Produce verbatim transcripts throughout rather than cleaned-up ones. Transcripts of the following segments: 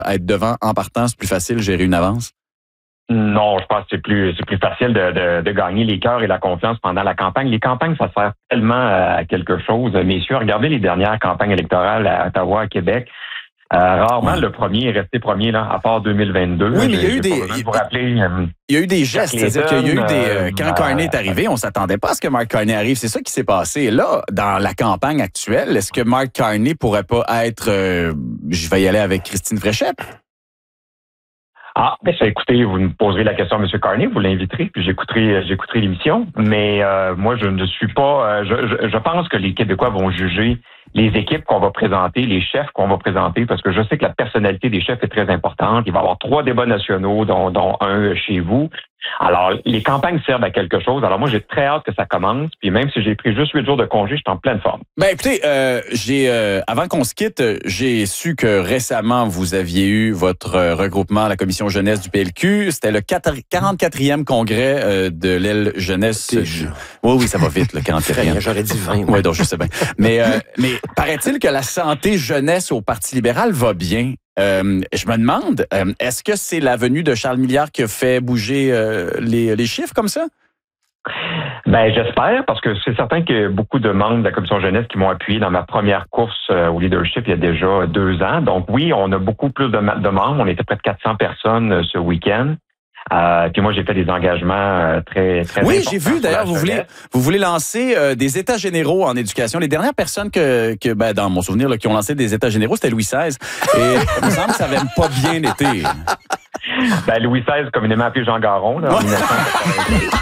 être devant en partant, c'est plus facile de gérer une avance? Non, je pense que c'est plus c'est plus facile de, de, de gagner les cœurs et la confiance pendant la campagne. Les campagnes, ça sert tellement à quelque chose. Messieurs, regardez les dernières campagnes électorales à Ottawa, à Québec. Euh, rarement, ouais. Le premier est resté premier, là, à part deux mille vingt-deux. Oui, mais il y a eu des... Vous rappeler, euh, il y a eu des gestes. C'est-à-dire qu'il y a eu des... Euh, quand Carney est arrivé, on s'attendait pas à ce que Mark Carney arrive. C'est ça qui s'est passé. Là, dans la campagne actuelle, est-ce que Mark Carney pourrait pas être... Euh, je vais y aller avec Christine Fréchette? Ah, ben ça, écoutez, vous me poserez la question à M. Carney, vous l'inviterez, puis j'écouterai, j'écouterai l'émission. Mais euh, moi, je ne suis pas... Euh, je, je, je pense que les Québécois vont juger les équipes qu'on va présenter, les chefs qu'on va présenter, parce que je sais que la personnalité des chefs est très importante. Il va y avoir trois débats nationaux, dont, dont un chez vous. Alors, les campagnes servent à quelque chose. Alors moi, j'ai très hâte que ça commence. Puis même si j'ai pris juste huit jours de congé, je suis en pleine forme. Ben écoutez, euh, j'ai euh, avant qu'on se quitte, j'ai su que récemment, vous aviez eu votre euh, regroupement à la commission jeunesse du P L Q. C'était le quarante-quatrième congrès euh, de l'aile jeunesse. Du... Oui, oui, ça va vite, le quarante-quatrième. J'aurais dit vingt. Oui, donc je sais bien. Mais, euh, mais paraît-il que la santé jeunesse au Parti libéral va bien. Euh, je me demande, euh, est-ce que c'est la venue de Charles Milliard qui a fait bouger euh, les, les chiffres comme ça? Ben, j'espère, parce que c'est certain qu'il y a beaucoup de membres de la commission jeunesse qui m'ont appuyé dans ma première course euh, au leadership il y a déjà deux ans. Donc oui, on a beaucoup plus de, de membres. On était près de quatre cents personnes euh, ce week-end. Euh, puis moi, j'ai fait des engagements euh, très, très Oui, j'ai vu, d'ailleurs, vous voulez, vous voulez lancer euh, des états généraux en éducation. Les dernières personnes que, que ben, dans mon souvenir, là, qui ont lancé des états généraux, c'était Louis seize. Et il me semble que ça n'avait pas bien été. Ben, Louis seize, communément appelé Jean Garon, là, en dix-neuf cent quatre-vingt-quinze.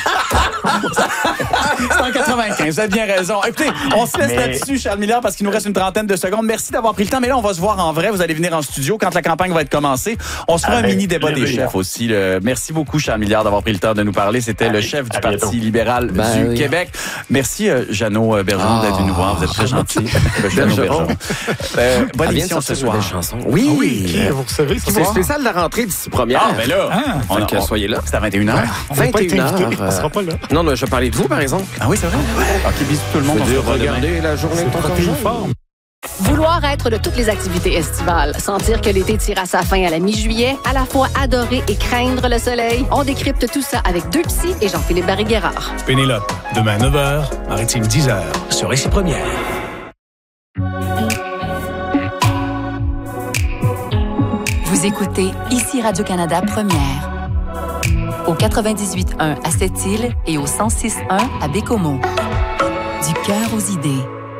C'est en quatre-vingt-quinze, vous avez bien raison. Écoutez, on se laisse mais... là-dessus, Charles Milliard, parce qu'il nous reste une trentaine de secondes. Merci d'avoir pris le temps, mais là, on va se voir en vrai. Vous allez venir en studio quand la campagne va être commencée. On se fera Avec un mini-débat des chefs aussi. Le... Merci beaucoup, Charles Milliard, d'avoir pris le temps de nous parler. C'était Avec... le chef du Parti bientôt. libéral ben, du oui. Québec. Merci, euh, Jeannot Bergeron, ah, d'être venu nous voir. Vous êtes très gentil. Jeannot Bergeron. Euh, bonne émission ce soir. Oui, ah oui qui, vous recevez ce soir? C'est spécial de la rentrée d'ici première. Ah, ben là, ah, on, on, soyez là. C'est à vingt et une heures. vingt et une heures. On sera pas là. Non, non, je parlais de vous, par exemple. Ah oui, c'est vrai? Ouais. OK, bisous tout le monde. On regarder la journée de ton uniforme. Vouloir être de toutes les activités estivales, sentir que l'été tire à sa fin à la mi-juillet, à la fois adorer et craindre le soleil, on décrypte tout ça avec deux psys et Jean-Philippe Barry-Guerrard. Pénélope, demain neuf heures, Maritime dix heures, sur Ici Première. Vous écoutez Ici Radio-Canada Première. Au quatre-vingt-dix-huit point un à Sept-Îles et au cent six point un à Bécomo. Du cœur aux idées.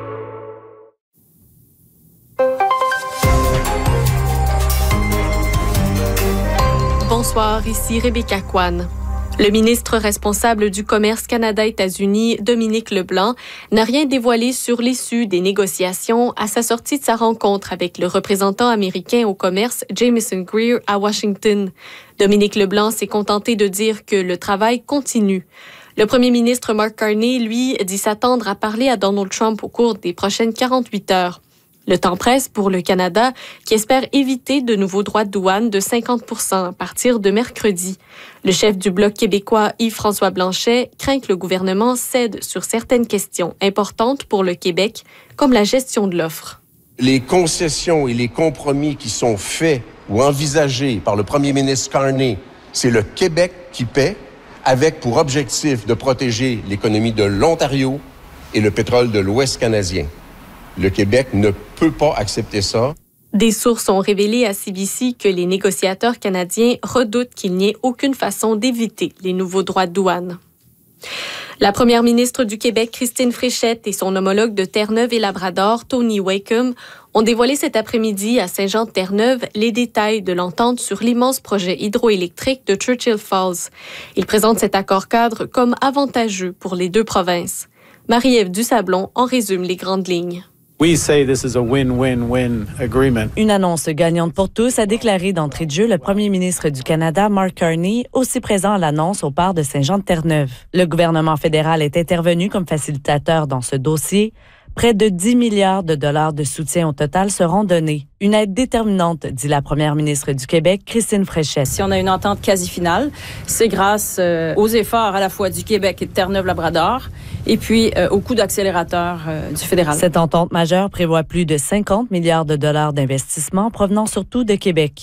Bonsoir, ici Rebecca Kwan. Le ministre responsable du commerce Canada-États-Unis, Dominique Leblanc, n'a rien dévoilé sur l'issue des négociations à sa sortie de sa rencontre avec le représentant américain au commerce Jameson Greer à Washington. Dominique Leblanc s'est contenté de dire que le travail continue. Le premier ministre Mark Carney, lui, dit s'attendre à parler à Donald Trump au cours des prochaines quarante-huit heures. Le temps presse pour le Canada, qui espère éviter de nouveaux droits de douane de cinquante pour cent à partir de mercredi. Le chef du Bloc québécois, Yves-François Blanchet, craint que le gouvernement cède sur certaines questions importantes pour le Québec, comme la gestion de l'offre. Les concessions et les compromis qui sont faits ou envisagés par le premier ministre Carney, c'est le Québec qui paie, avec pour objectif de protéger l'économie de l'Ontario et le pétrole de l'Ouest canadien. Le Québec ne peut pas accepter ça. Des sources ont révélé à C B C que les négociateurs canadiens redoutent qu'il n'y ait aucune façon d'éviter les nouveaux droits de douane. La première ministre du Québec, Christine Fréchette, et son homologue de Terre-Neuve et Labrador, Tony Wakeham, ont dévoilé cet après-midi à Saint-Jean-de-Terre-Neuve les détails de l'entente sur l'immense projet hydroélectrique de Churchill Falls. Ils présentent cet accord-cadre comme avantageux pour les deux provinces. Marie-Ève Dusablon en résume les grandes lignes. We say this is a win-win-win agreement. Une annonce gagnante pour tous a déclaré d'entrée de jeu le premier ministre du Canada, Mark Carney, aussi présent à l'annonce au port de Saint-Jean-de-Terre-Neuve. Le gouvernement fédéral est intervenu comme facilitateur dans ce dossier. Près de dix milliards de dollars de soutien au total seront donnés. Une aide déterminante, dit la première ministre du Québec, Christine Fréchette. Si on a une entente quasi finale, c'est grâce euh, aux efforts à la fois du Québec et de Terre-Neuve-Labrador, et puis euh, au coût d'accélérateur euh, du fédéral. Cette entente majeure prévoit plus de cinquante milliards de dollars d'investissement provenant surtout de Québec.